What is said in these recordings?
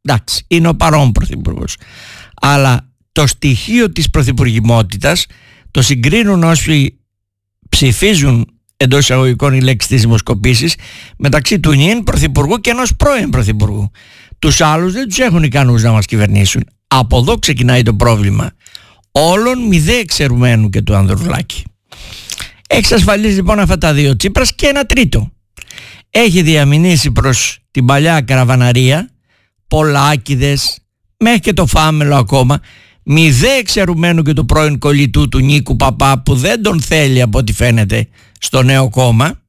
εντάξει, είναι ο παρόν πρωθυπουργός. Αλλά το στοιχείο της πρωθυπουργημότητας το συγκρίνουν όσοι ψηφίζουν, εντός εισαγωγικών η λέξη της δημοσκοπήσεις, μεταξύ του νυν πρωθυπουργού και ενός πρώην πρωθυπουργού. Τους άλλους δεν τους έχουν ικανούς να μας κυβερνήσουν. Από εδώ ξεκινάει το πρόβλημα όλων μηδέ εξαιρουμένου και του Ανδρουλάκη. Εξασφαλίζει λοιπόν αυτά τα δύο Τσίπρας και ένα τρίτο. Έχει διαμηνήσει προς την παλιά καραβαναρία Πολάκηδες μέχρι και το Φάμελο ακόμα, μηδέ εξαιρουμένου και του πρώην κολλητού του Νίκου Παπά, που δεν τον θέλει από ό,τι φαίνεται στο νέο κόμμα,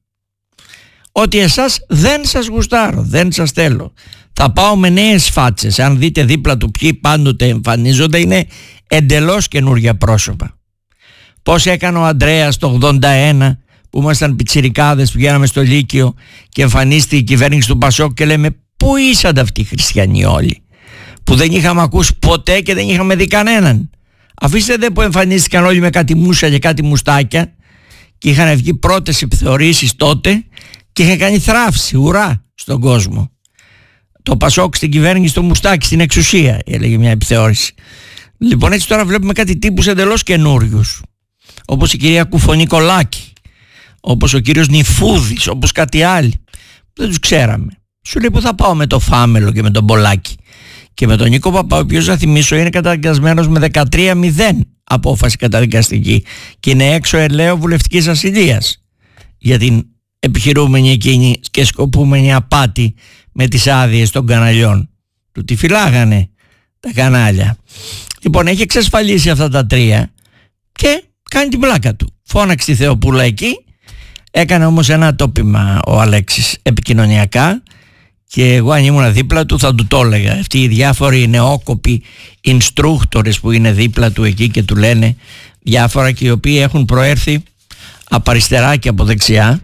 ότι εσάς δεν σας γουστάρω, δεν σας θέλω, θα πάω με νέες φάτσες. Αν δείτε δίπλα του ποιοι πάντοτε εμφανίζονται, είναι εντελώς καινούργια πρόσωπα. Πώς έκανε ο Ανδρέας το 81 που ήμασταν πιτσιρικάδες, πηγαίναμε στο Λύκειο και εμφανίστηκε η κυβέρνηση του Πασόκ και λέμε πού ήσαν αυτοί οι χριστιανοί όλοι, που δεν είχαμε ακούσει ποτέ και δεν είχαμε δει κανέναν. Αφήστε δε που εμφανίστηκαν όλοι με κάτι μούσα και κάτι μουστάκια και είχαν βγει πρώτες επιθεωρήσεις τότε και είχαν κάνει θράψη, ουρά στον κόσμο. Το Πασόκ στην κυβέρνηση, το μουστάκι στην εξουσία, έλεγε μια επιθεώρηση. Λοιπόν, έτσι τώρα βλέπουμε κάτι τύπους εντελώς καινούριους, όπως η κυρία Κουφονικολάκη, όπως ο κύριος Νιφούδης, όπως κάτι άλλοι. Δεν τους ξέραμε. Σου λέει που θα πάω με το Φάμελο και με τον Πολάκη και με τον Νίκο Παπά, ο οποίος, θα θυμίσω, είναι καταδικασμένος με 13-0 απόφαση καταδικαστική και είναι έξω ελαίο βουλευτικής ασυλίας για την επιχειρούμενη εκείνη και σκοπούμενη απάτη με τις άδειες των καναλιών. Του τη φυλάγανε τα κανάλια. Λοιπόν, έχει εξασφαλίσει αυτά τα τρία και κάνει την πλάκα του. Φώναξε τη Θεοπούλα εκεί, έκανε όμως ένα τόπιμα ο Αλέξης επικοινωνιακά και εγώ αν ήμουν δίπλα του θα του το έλεγα. Αυτοί οι διάφοροι νεόκοποι instructors που είναι δίπλα του εκεί και του λένε διάφορα και οι οποίοι έχουν προέρθει από αριστερά και από δεξιά,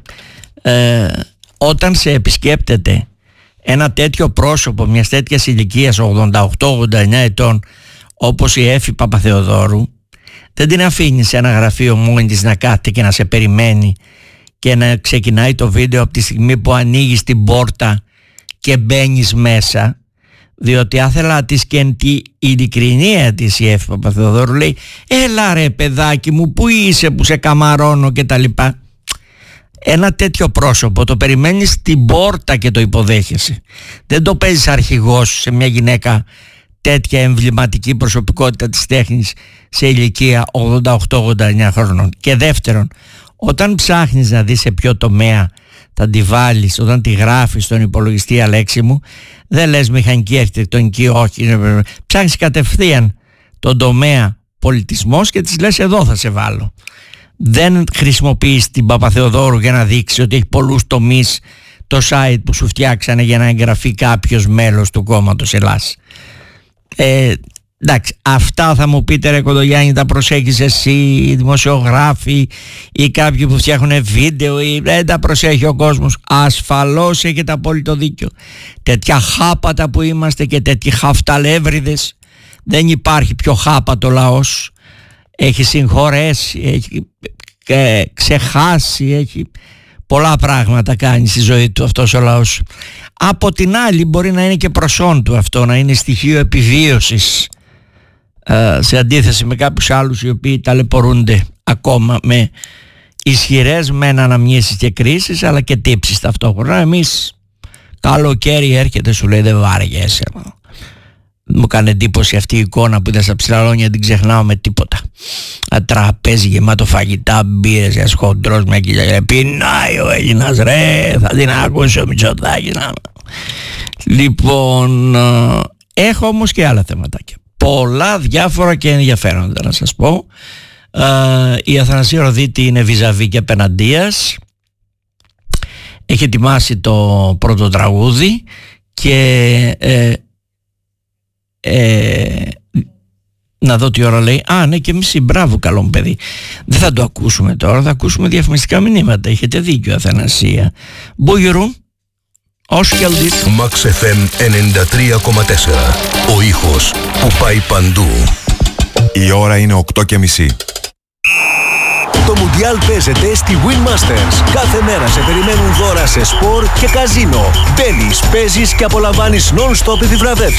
όταν σε επισκέπτεται ένα τέτοιο πρόσωπο μιας τέτοιας ηλικίας 88-89 ετών όπως η Έφη Παπαθεοδόρου, δεν την αφήνει σε ένα γραφείο μόνη της να κάθεται και να σε περιμένει και να ξεκινάει το βίντεο από τη στιγμή που ανοίγεις την πόρτα και μπαίνεις μέσα, διότι άθελα της και τη ειλικρινία της η Έφη Παπαθεοδόρου λέει έλα ρε παιδάκι μου, που είσαι που σε καμαρώνω και τα λοιπά. Ένα τέτοιο πρόσωπο το περιμένεις στην πόρτα και το υποδέχεσαι. Δεν το παίζεις αρχηγός σε μια γυναίκα τέτοια εμβληματική προσωπικότητα της τέχνης σε ηλικία 88-89 χρόνων. Και δεύτερον, όταν ψάχνεις να δεις σε ποιο τομέα θα τη βάλεις, όταν τη γράφεις στον υπολογιστή, Αλέξη μου, δεν λες μηχανική αρχιτεκτονική, όχι, ψάχνεις κατευθείαν τον τομέα πολιτισμός και της λες εδώ θα σε βάλω. Δεν χρησιμοποιείς την Παπαθεοδόρου για να δείξει ότι έχει πολλούς τομείς το site που σου φτιάξανε για να εγγραφεί κάποιος μέλος του κόμματος Ελλάς. Εντάξει, αυτά θα μου πείτε ρε Κοντογιάννη, τα προσέχεις εσύ, οι δημοσιογράφοι ή κάποιοι που φτιάχνουν βίντεο ή δεν τα προσέχει ο κόσμος. Ασφαλώς έχετε απόλυτο δίκιο. Τέτοια χάπατα που είμαστε και τέτοιοι χαφταλεύριδες, δεν υπάρχει πιο χάπατο λαός. Έχει συγχωρέσει, έχει ξεχάσει, έχει πολλά πράγματα κάνει στη ζωή του αυτός ο λαός. Από την άλλη μπορεί να είναι και προσόν του αυτό, να είναι στοιχείο επιβίωσης, σε αντίθεση με κάποιους άλλους οι οποίοι ταλαιπωρούνται ακόμα με ισχυρές μεν αναμνήσεις και κρίσεις αλλά και τύψεις ταυτόχρονα. Εμείς καλοκαίρι έρχεται, σου λέει δεν βάργεσαι. Μου κάνει εντύπωση αυτή η εικόνα που είδα στα Ψηλαλόνια, την ξεχνάω με τίποτα. Τραπέζι γεμάτο φαγητά, μπύρες, ένας χοντρός με κοιλιά. Πεινάει ο Έλληνας ρε, θα την ακούσει ο Μητσοτάκης. Λοιπόν, έχω όμως και άλλα θεματάκια. Πολλά διάφορα και ενδιαφέροντα να σας πω. Η Αθανασία Ροδίτη είναι βυζαβή και απέναντίας. Έχει ετοιμάσει το πρώτο τραγούδι και να δω τι ώρα λέει. Ναι, και μισή, μπράβο, καλό μου παιδί. Δεν θα το ακούσουμε τώρα, θα ακούσουμε διαφημιστικά μηνύματα. Έχετε δίκιο, Αθανασία. Μπούγιρου, ως Κελδίτ. Max FM 93,4. Ο ήχος που πάει παντού. Η ώρα είναι 8:30. Το Μουντιάλ παίζεται στη Win Masters. Κάθε μέρα σε περιμένουν δώρα σε σπορ και καζίνο. Μπαίνεις, παίζεις και απολαμβάνεις non-stop επιβραβεύσεις.